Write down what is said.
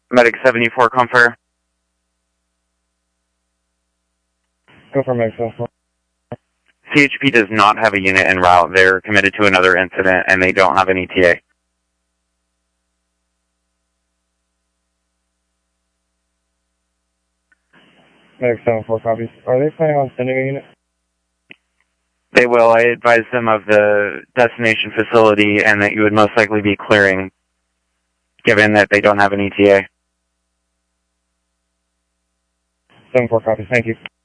Medic 74, confirm. Go for Medic 74. CHP does not have a unit en route. They're committed to another incident, and they don't have an ETA. Medic 74 copies. Are they planning on sending a unit? They will. I advised them of the destination facility and that you would most likely be clearing, given that they don't have an ETA. 74 copies. Thank you.